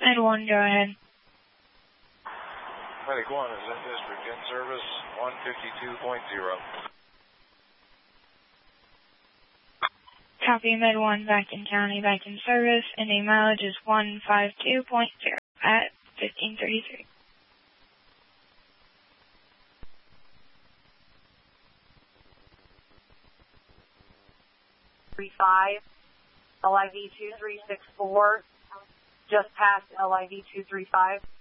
Med 1, go ahead. Medic 1 is in district, in service 152.0. Copy, Med 1, back in county, back in service, and the mileage is 152.0 at 1533. LIV 2364, just past LIV 235.